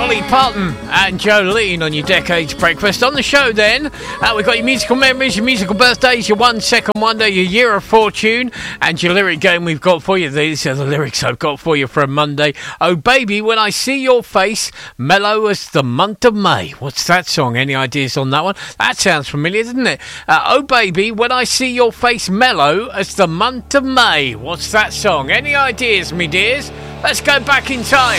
Dolly Parton and Jolene on your Decades Breakfast. On the show then, we've got your musical memories, your musical birthdays, your 1 second wonder, your year of fortune, and your lyric game we've got for you. These are the lyrics I've got for you from Monday. Oh baby, when I see your face, mellow as the month of May. What's that song? Any ideas on that one? That sounds familiar, doesn't it? Oh baby, when I see your face, mellow as the month of May. What's that song? Any ideas, me dears? Let's go back in time.